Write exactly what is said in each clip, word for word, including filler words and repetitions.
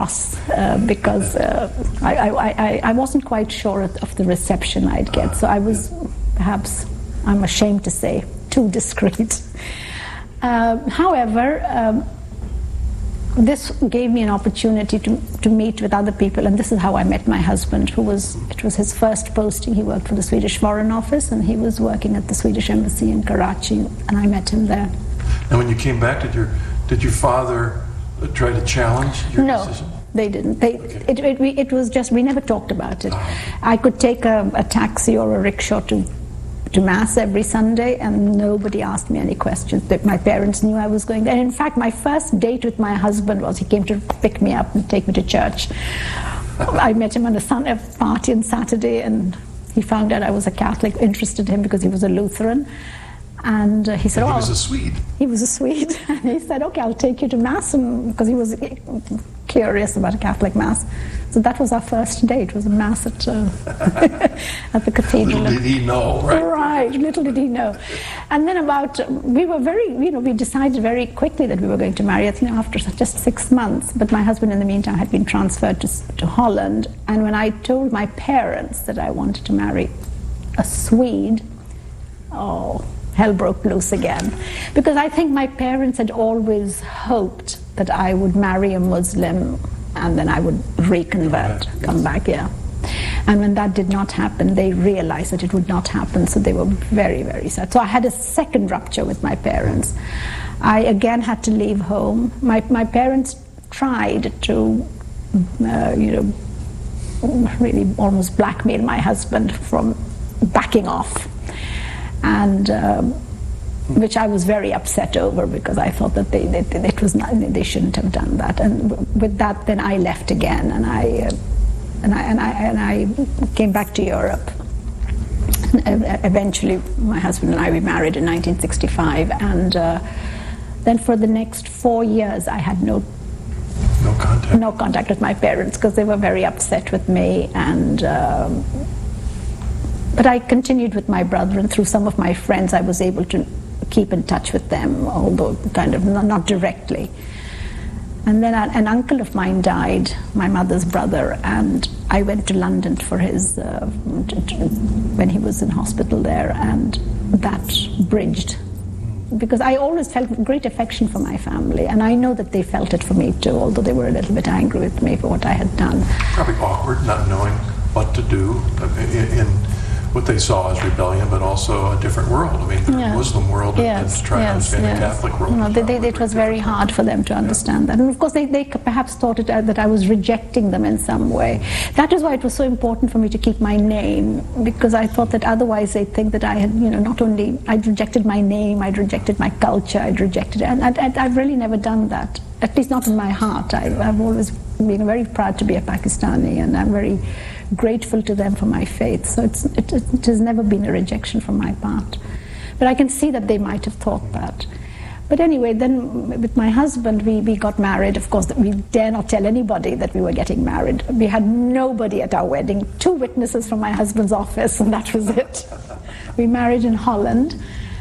Uh, because uh, I, I, I, I wasn't quite sure of the reception I'd get, so I was perhaps, I'm ashamed to say, too discreet. Uh, however, um, this gave me an opportunity to, to meet with other people, and this is how I met my husband, who was, it was his first posting. He worked for the Swedish Foreign Office, and he was working at the Swedish Embassy in Karachi, and I met him there. And when you came back, did your, did your father try to challenge your no, decision? They didn't. They, okay. it, it, it, it was just, we never talked about it. Oh. I could take a, a taxi or a rickshaw to, to Mass every Sunday, and nobody asked me any questions. My parents knew I was going there. And in fact, my first date with my husband was he came to pick me up and take me to church. I met him on a, sun, a party on Saturday, and he found out I was a Catholic, interested him because he was a Lutheran. And uh, he said, and he oh, was a Swede. He was a Swede. And he said, okay, I'll take you to Mass, because he was curious about a Catholic Mass. So that was our first date. It was a Mass at, uh, at the cathedral. Little did he know, right? Right, little did he know. And then about, we were very, you know, we decided very quickly that we were going to marry, I think after just six months. But my husband in the meantime had been transferred to, to Holland. And when I told my parents that I wanted to marry a Swede, oh, hell broke loose again. Because I think my parents had always hoped that I would marry a Muslim and then I would reconvert, come back, yeah. And when that did not happen, they realized that it would not happen, so they were very, very sad. So I had a second rupture with my parents. I again had to leave home. My, my parents tried to, uh, you know, really almost blackmail my husband from backing off. And um, which I was very upset over, because I thought that they, they it was not, they shouldn't have done that. And with that, then I left again, and I uh, and I and I and I came back to Europe. And eventually, my husband and I we married in nineteen sixty-five, and uh, then for the next four years, I had no no contact no contact with my parents, because they were very upset with me. And um, but I continued with my brother, and through some of my friends, I was able to keep in touch with them, although kind of not, not directly. And then an uncle of mine died, my mother's brother, and I went to London for his, uh, when he was in hospital there, and that bridged. Because I always felt great affection for my family, and I know that they felt it for me too, although they were a little bit angry with me for what I had done. Probably awkward, not knowing what to do in, in what they saw as rebellion, but also a different world. I mean, yeah. a Muslim world, yes, and to try yes, to understand yes. the Catholic world. No, they, they, it was very hard for them to understand yeah. that. And of course, they, they perhaps thought it, uh, that I was rejecting them in some way. That is why it was so important for me to keep my name, because I thought that otherwise they'd think that I had, you know, not only, I'd rejected my name, I'd rejected my culture, I'd rejected it. And I'd, I'd, I've really never done that, at least not in my heart. I, I've always been very proud to be a Pakistani, and I'm very grateful to them for my faith. So it's, it, it has never been a rejection from my part. But I can see that they might have thought that. But anyway, then with my husband, we, we got married. Of course, we dare not tell anybody that we were getting married. We had nobody at our wedding, two witnesses from my husband's office, and that was it. We married in Holland.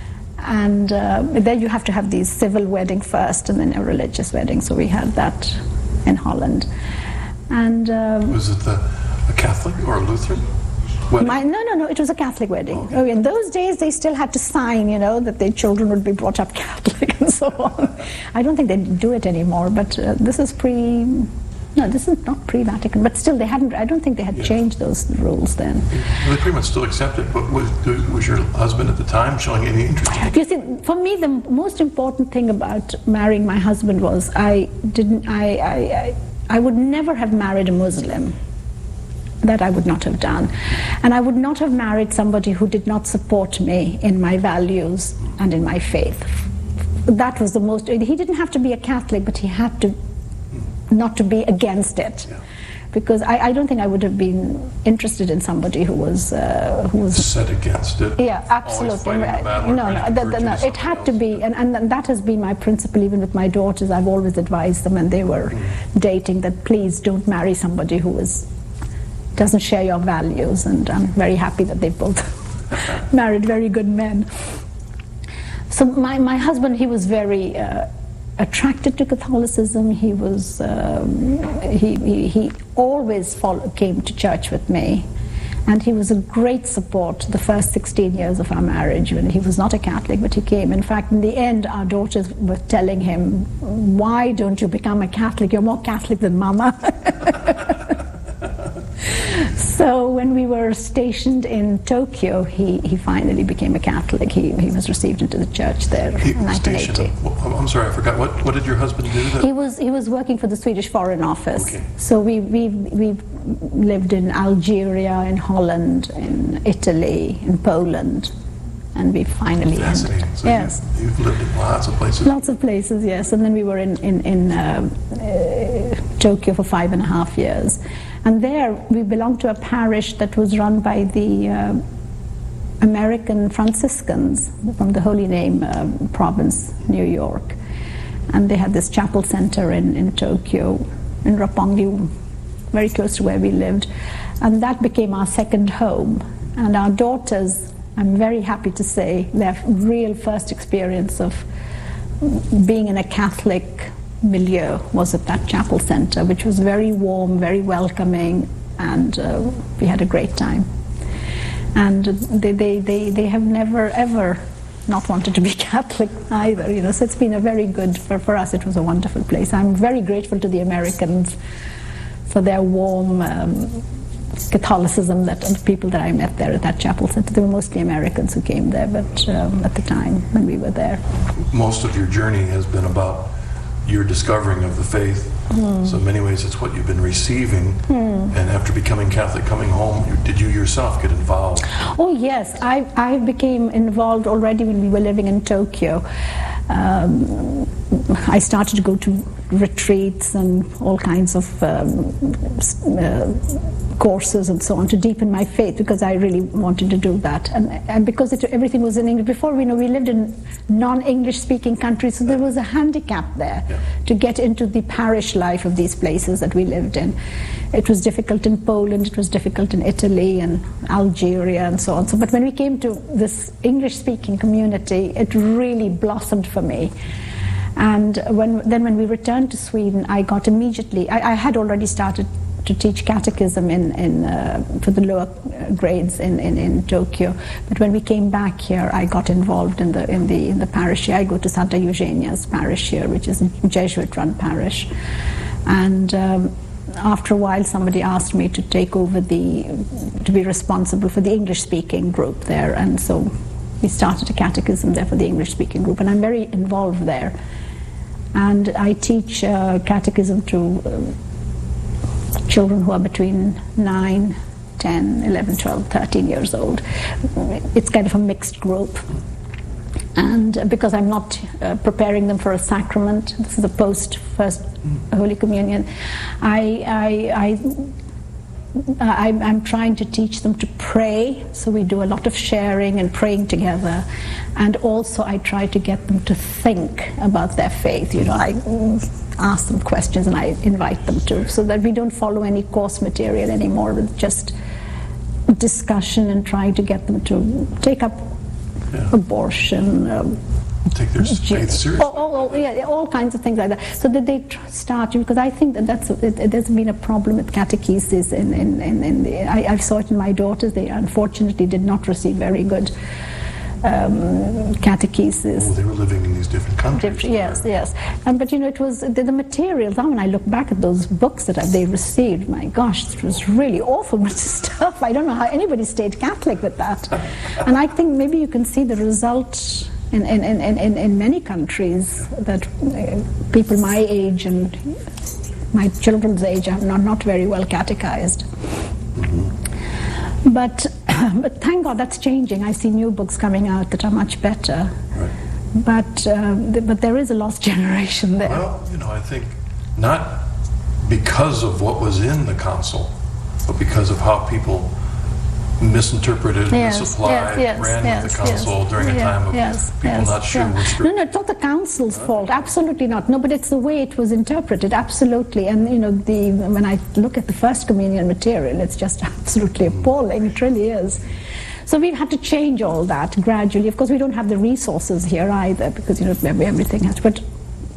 And uh, then you have to have these civil wedding first and then a religious wedding. So we had that in Holland. And um, was it the a Catholic or a Lutheran wedding? My, no, no, no, it was a Catholic wedding. Okay. Oh, in those days, they still had to sign, you know, that their children would be brought up Catholic and so on. I don't think they do it anymore, but uh, this is pre... No, this is not pre-Vatican, but still they hadn't, I don't think they had yeah. changed those rules then. Well, they pretty much still accept it, but was, was your husband at the time showing any interest in it? You see, for me, the most important thing about marrying my husband was I didn't, I, I, I, I would never have married a Muslim. That I would not have done. And I would not have married somebody who did not support me in my values and in my faith. That was the most, he didn't have to be a Catholic, but he had to not to be against it. Yeah. Because I, I don't think I would have been interested in somebody who was uh, who was set against it. Yeah, absolutely. No, no, the, the, no. It had to be, and, and that has been my principle even with my daughters. I've always advised them when they were mm. dating that please don't marry somebody who is doesn't share your values. And I'm very happy that they both married very good men. So my my husband, he was very. Uh, attracted to Catholicism. He was um, he, he he always follow, came to church with me, and he was a great support the first sixteen years of our marriage. When he was not a Catholic, but he came. In fact, in the end, our daughters were telling him, "Why don't you become a Catholic? You're more Catholic than Mama." So when we were stationed in Tokyo, he, he finally became a Catholic. He, he was received into the church there He in was nineteen eighty. stationed. I'm sorry, I forgot. What what did your husband do? That He was he was working for the Swedish Foreign Office. Okay. So we we we lived in Algeria, in Holland, in Italy, in Poland, and we finally fascinating. ended. So Yes. you, you've lived in lots of places. Lots of places, yes. And then we were in, in, in uh, uh, Tokyo for five and a half years. And there we belonged to a parish that was run by the uh, American Franciscans from the Holy Name uh, province, New York. And they had this chapel center in, in Tokyo, in Roppongi, very close to where we lived. And that became our second home. And our daughters, I'm very happy to say, their real first experience of being in a Catholic milieu was at that chapel center, which was very warm, very welcoming, and uh, we had a great time. And they, they, they, they have never, ever not wanted to be Catholic either, you know, so it's been a very good, for, for us it was a wonderful place. I'm very grateful to the Americans for their warm um, Catholicism, that and the people that I met there at that chapel center. They were mostly Americans who came there, but um, at the time when we were there. Most of your journey has been about your discovering of the faith. Mm. So in many ways it's what you've been receiving. Mm. And after becoming Catholic, coming home, you, did you yourself get involved? Oh yes, I, I became involved already when we were living in Tokyo. Um, I started to go to retreats and all kinds of um, uh, courses and so on to deepen my faith, because I really wanted to do that, and, and because it, everything was in English. Before, we know, we lived in non-English speaking countries, so there was a handicap there yeah. to get into the parish life of these places that we lived in. It was difficult in Poland, it was difficult in Italy and Algeria and so on. So, but when we came to this English speaking community, it really blossomed for me. And when, then when we returned to Sweden, I got immediately, I, I had already started to teach catechism in, in, uh, for the lower grades in, in, in Tokyo. But when we came back here, I got involved in the, in the, in the parish here. I go to Santa Eugenia's parish here, which is a Jesuit-run parish. And um, after a while, somebody asked me to take over the, to be responsible for the English-speaking group there. And so we started a catechism there for the English-speaking group, and I'm very involved there. And I teach uh, catechism to uh, children who are between nine, ten, eleven, twelve, thirteen years old. It's kind of a mixed group. And because I'm not uh, preparing them for a sacrament, this is a post-First Holy Communion, I, I, I I, I'm trying to teach them to pray, so we do a lot of sharing and praying together, and also I try to get them to think about their faith. You know, I ask them questions and I invite them to, so that we don't follow any course material anymore, with just discussion and trying to get them to take up yeah. abortion, um, take their faith seriously. All, all, all, yeah, all kinds of things like that, so that they tr- start, because I think that that's it, it, there's been a problem with catechesis in, in, in, in the, I, I saw it in my daughters. They unfortunately did not receive very good um, catechesis. Well, they were living in these different countries. Different, yes, yes. And, but you know, it was the, the materials. Now when I look back at those books that they received, my gosh, it was really awful much stuff. I don't know how anybody stayed Catholic with that. And I think maybe you can see the result In, in, in, in, in many countries, that uh, people my age and my children's age are not, not very well catechized. Mm-hmm. But, but thank God that's changing. I see new books coming out that are much better. Right. But, uh, th- but there is a lost generation there. Well, you know, I think not because of what was in the council, but because of how people misinterpreted, yes, misapplied, yes, yes, ran yes, with the council yes, during a yes, time of yes, people yes, not sure yeah. which No, no, it's not the council's huh? fault. Absolutely not. No, but it's the way it was interpreted. Absolutely. And you know, the when I look at the First Communion material, it's just absolutely appalling. It really is. So we've had to change all that gradually. Of course, we don't have the resources here either, because you know everything has. But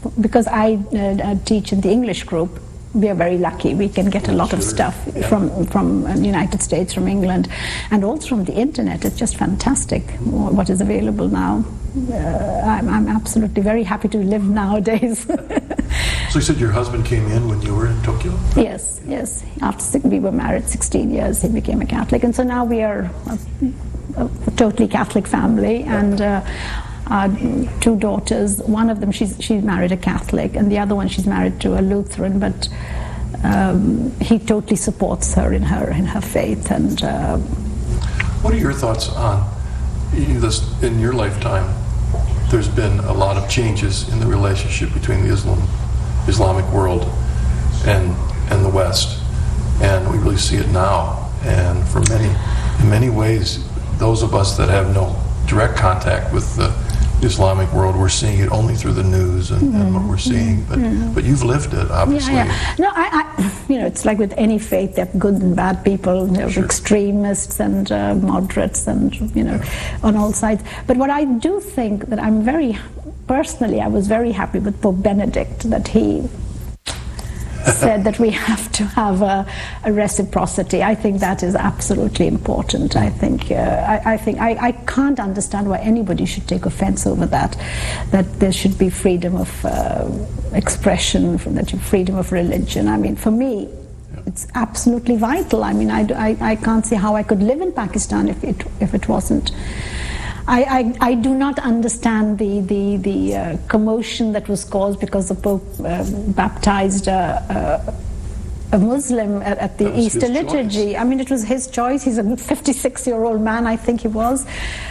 because I uh, teach in the English group, we are very lucky. We can get a lot sure. of stuff yeah. from from the United States, from England, and also from the internet. It's just fantastic what is available now. Uh, I'm, I'm absolutely very happy to live nowadays. So you said your husband came in when you were in Tokyo? Yes, yes. After six, we were married sixteen years, he became a Catholic, and so now we are a, a, a totally Catholic family, and uh, our two daughters. One of them, she's she's married a Catholic, and the other one, she's married to a Lutheran. But um, he totally supports her in her in her faith. And uh, what are your thoughts on this in your lifetime? There's been a lot of changes in the relationship between the Islam, Islamic world and and the West, and we really see it now. And for many, in many ways, those of us that have no direct contact with the Islamic world, we're seeing it only through the news and, mm-hmm. and what we're seeing. But mm-hmm. but you've lived it, obviously. Yeah, yeah. No, I, I, you know, it's like with any faith, there are good and bad people, you know, Sure. extremists and uh, moderates, and you know, Yeah. on all sides. But what I do think that I'm very, personally, I was very happy with Pope Benedict, that he said that we have to have a, a reciprocity. I think that is absolutely important. I think uh, I, I think I, I can't understand why anybody should take offense over that. That there should be freedom of uh, expression, that you freedom of religion. I mean, for me, it's absolutely vital. I mean, I, I, I can't see how I could live in Pakistan if it if it wasn't. I, I, I do not understand the the, the uh, commotion that was caused because the Pope uh, baptized a, a, a Muslim at, at the Easter liturgy. Choice. I mean, it was his choice. He's a fifty-six-year-old man, I think he was.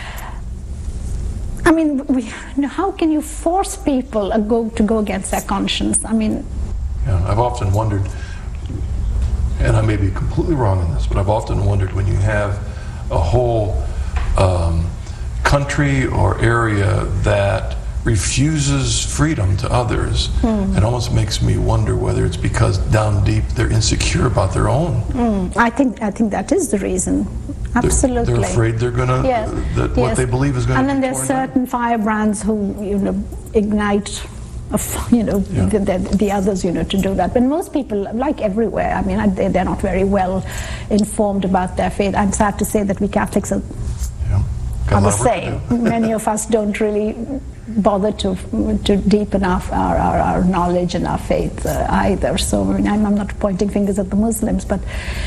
I mean, we, how can you force people uh, go, to go against their conscience? I mean... Yeah, I've often wondered, and I may be completely wrong in this, but I've often wondered when you have a whole... Um, country or area that refuses freedom to others, mm. it almost makes me wonder whether it's because down deep they're insecure about their own. Mm. I think I think that is the reason. Absolutely. They're, they're afraid they're going to, yes. that yes. what they believe is going to And then be there's torn certain down. firebrands who, you know, ignite, a, you know, Yeah. the, the, the others, you know, to do that. But most people, like everywhere, I mean, I, they're not very well informed about their faith. I'm sad to say that we Catholics are Got are a the lot of work to same. do. Many of us don't really bother to to deepen our, our, our, our knowledge and our faith uh, either. So I mean, I'm, I'm not pointing fingers at the Muslims, but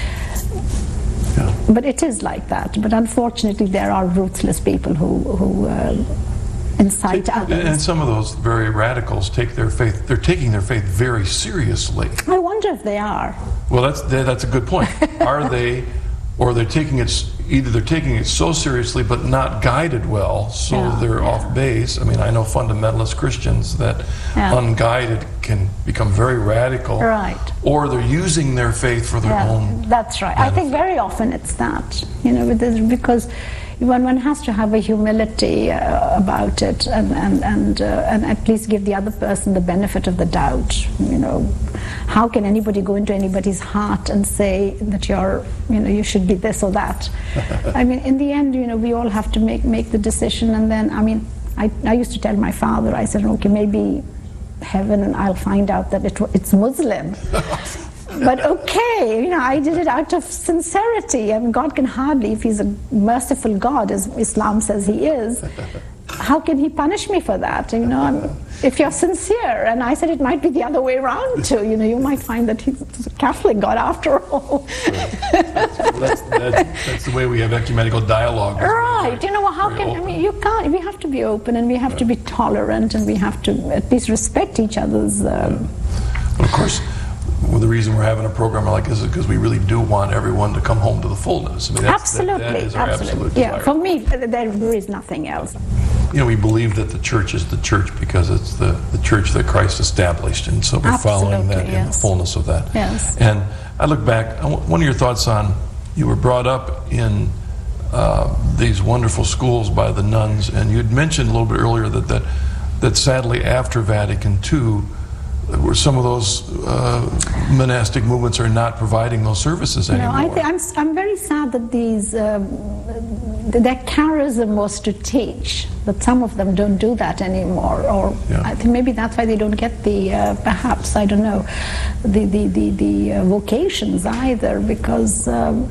Yeah. but it is like that. But unfortunately, there are ruthless people who who uh, incite others. And some of those very radicals take their faith, they're taking their faith very seriously. I wonder if they are. Well, that's that's a good point. Are they, or they're taking it, either they're taking it so seriously but not guided well, so Yeah, they're yeah. off base. I mean, I know fundamentalist Christians that Yeah. unguided can become very radical. Right. Or they're using their faith for their Yeah, own. that's right. I think very often it's that, you know, with this, because one, one has to have a humility uh, about it, and and and, uh, and at least give the other person the benefit of the doubt. You know, how can anybody go into anybody's heart and say that you're, you know, you should be this or that? I mean, in the end, you know, we all have to make make the decision, and then, I mean, I I used to tell my father, I said, okay, maybe heaven, and I'll find out that it, it's Muslim. But okay, you know, I did it out of sincerity. I mean, God can hardly, if He's a merciful God, as Islam says He is, how can He punish me for that? You know, I'm, if you're sincere. And I said it might be the other way around too. You know, you might find that He's a Catholic God after all. that's, that's, that's the way we have ecumenical dialogue. Right. You know, well, how Very can, open. I mean, you can't, we have to be open, and we have to be tolerant, and we have to at least respect each other's... Um, But of course, well, the reason we're having a program like this is because we really do want everyone to come home to the fullness. I mean, that's, absolutely, that, that is our absolutely. absolute Yeah, desire. for me, there is nothing else. You know, we believe that the church is the church because it's the, the church that Christ established, and so we're following that Absolutely, in the yes. fullness of that. Yes. And I look back, I want- one of your thoughts on, you were brought up in uh, these wonderful schools by the nuns, and you had mentioned a little bit earlier that, that, that sadly after Vatican Two, where some of those uh, monastic movements are not providing those services anymore. No, I think I'm, I'm very sad that these um, their charism was to teach, but some of them don't do that anymore. Or Yeah. I think maybe that's why they don't get the uh, perhaps I don't know the the the, the uh, vocations either, because. Um,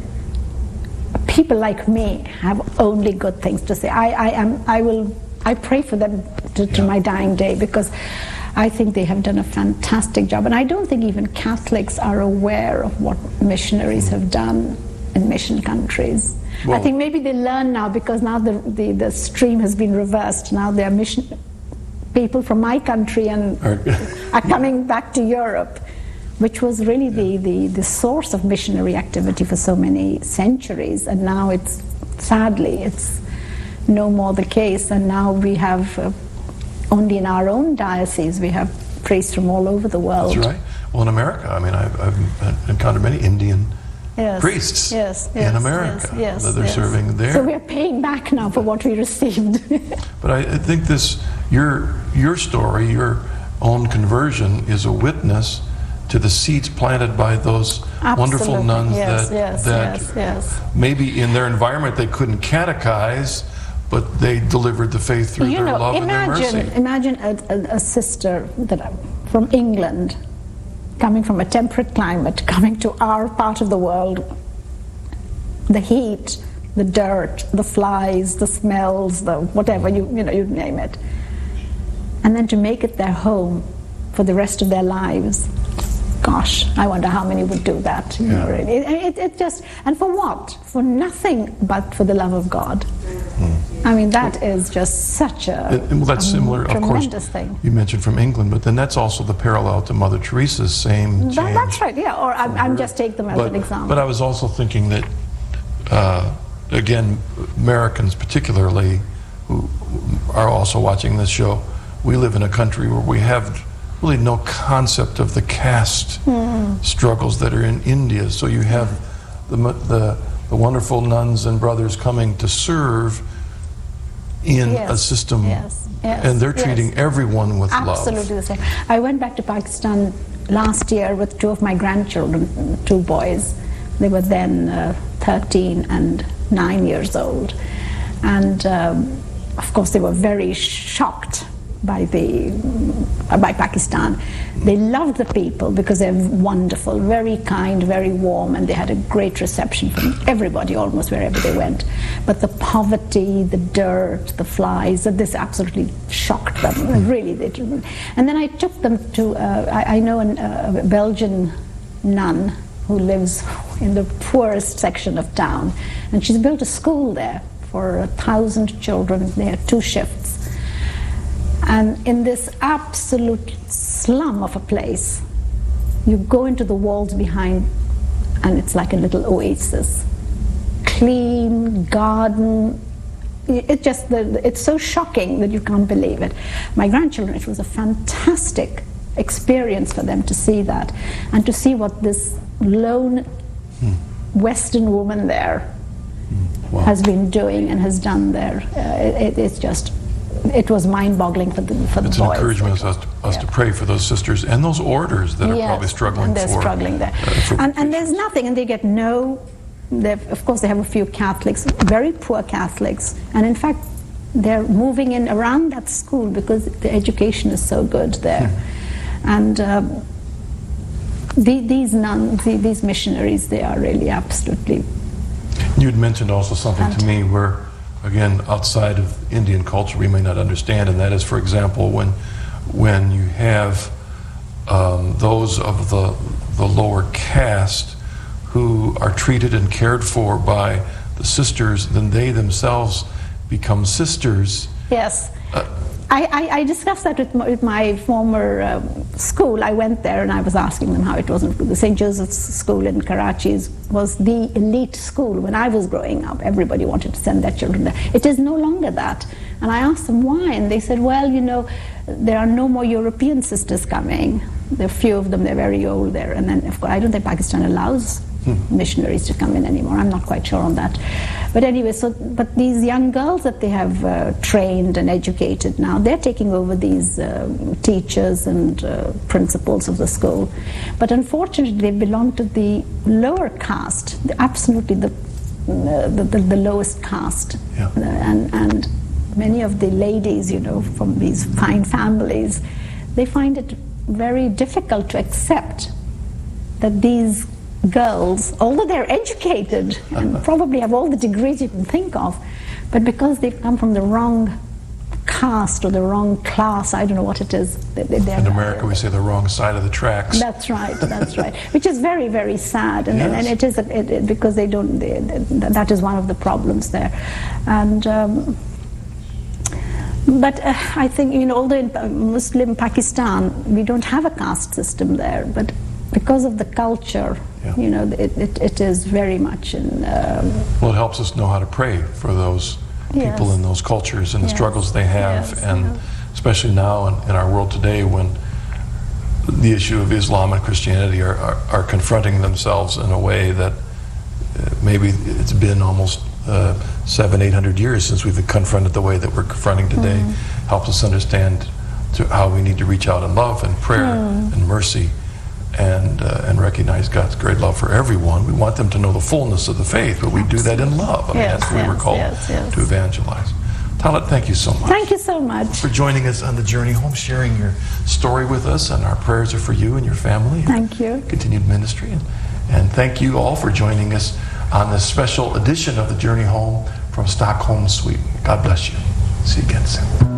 People like me have only good things to say. I, I am. I will. I pray for them to, to Yeah. my dying day, because I think they have done a fantastic job. And I don't think even Catholics are aware of what missionaries have done in mission countries. Well, I think maybe they learn now, because now the, the, the stream has been reversed. Now they are mission people from my country and Are- are coming back to Europe, which was really the, the, the source of missionary activity for so many centuries. And now it's, sadly, it's no more the case. And now we have, uh, only in our own diocese, we have priests from all over the world. That's right. Well, in America, I mean, I've, I've encountered many Indian Yes, priests yes, in yes, America yes, yes, that they're yes. serving there. So we are paying back now for what we received. But I, I think this, your your story, your own conversion, is a witness to the seeds planted by those wonderful Absolutely. nuns Yes, that yes, that yes, yes. maybe in their environment they couldn't catechize, but they delivered the faith through You their know, love and their imagine, mercy. imagine a, a, a sister that from England, coming from a temperate climate, coming to our part of the world, the heat, the dirt, the flies, the smells, the whatever, you, you know, you name it. And then to make it their home for the rest of their lives. Gosh, I wonder how many would do that. You know, Yeah. really. It, it, it just, and for what? For nothing but for the love of God. I mean, that is just such a, And- and well, that's a similar, of course. tremendous thing. You mentioned from England, but then that's also the parallel to Mother Teresa's same That, change. that's right, yeah. Or I'm, I'm just take them as But, an example. but I was also thinking that, uh, again, Americans particularly, who are also watching this show, we live in a country where we have really no concept of the caste Hmm. struggles that are in India. So you have the, mu- the, the wonderful nuns and brothers coming to serve in Yes, a system, yes, yes, and they're yes. treating everyone with love. Absolutely the same. I went back to Pakistan last year with two of my grandchildren, two boys. They were then uh, thirteen and nine years old. And um, of course they were very shocked by the uh, by Pakistan. They loved the people because they're wonderful, very kind, very warm, and they had a great reception from everybody almost wherever they went. But the poverty, the dirt, the flies, this absolutely shocked them. Really, they didn't. And then I took them to, uh, I, I know an, uh, a Belgian nun who lives in the poorest section of town, and she's built a school there for a thousand children. They had two shifts. And in this absolute slum of a place, you go into the walls behind, and it's like a little oasis. Clean garden. It just, it's so shocking that you can't believe it. My grandchildren, it was a fantastic experience for them to see that, and to see what this lone hmm. Western woman there wow. has been doing and has done there. Uh, it, it's just, it was mind-boggling for the for the it's boys. It's an encouragement to us, to, us yeah. to pray for those sisters and those orders that are yes, probably struggling and they're for, struggling there. Uh, for and, and there's nothing, and they get no. Of course, they have a few Catholics, very poor Catholics, and in fact, they're moving in around that school because the education is so good there. Hmm. And um, the, these nuns, the, these missionaries, they are really absolutely. You'd mentioned also something fantastic. to me where, again, outside of Indian culture, we may not understand, and that is, for example, when when you have um, those of the the lower caste who are treated and cared for by the sisters, then they themselves become sisters. Yes. Uh, I, I, I discussed that with my, with my former um, school. I went there and I was asking them how it was. The Saint Joseph's School in Karachi was the elite school when I was growing up. Everybody wanted to send their children there. It is no longer that. And I asked them why, and they said, well, you know, there are no more European sisters coming. There are few of them, they're very old there. And then, of course, I don't think Pakistan allows hmm. missionaries to come in anymore. I'm not quite sure on that. But anyway, so but these young girls that they have uh, trained and educated now, they're taking over these uh, teachers and uh, principals of the school. But unfortunately, they belong to the lower caste, the, absolutely the, uh, the, the the lowest caste, yeah. uh, and and many of the ladies, you know, from these fine families, they find it very difficult to accept that these girls, although they're educated and probably have all the degrees you can think of, but because they've come from the wrong caste or the wrong class, I don't know what it is. They, they're, in America, we say the wrong side of the tracks. That's right, that's right. Which is very, very sad, and, yes. and it is it, it, because they don't. They, that is one of the problems there, and. Um, But uh, I think, you know, although in Muslim Pakistan, we don't have a caste system there, but because of the culture, yeah. you know, it, it, it is very much in... Um, well, it helps us know how to pray for those yes. people in those cultures and the yes. struggles they have, yes. and yes. especially now in, in our world today when the issue of Islam and Christianity are, are, are confronting themselves in a way that uh, maybe it's been almost Uh, seven, eight hundred years since we've confronted the way that we're confronting today. Mm. Helps us understand to how we need to reach out in love and prayer mm. and mercy, and uh, and recognize God's great love for everyone. We want them to know the fullness of the faith, but we do that in love. I mean, yes, that's what yes, we're called yes, yes. to evangelize. Talat, thank you so much. Thank you so much for joining us on the journey home, sharing your story with us, and our prayers are for you and your family. Thank you. Continued ministry, and, and thank you all for joining us on this special edition of the Journey Home from Stockholm, Sweden. God bless you. See you again soon.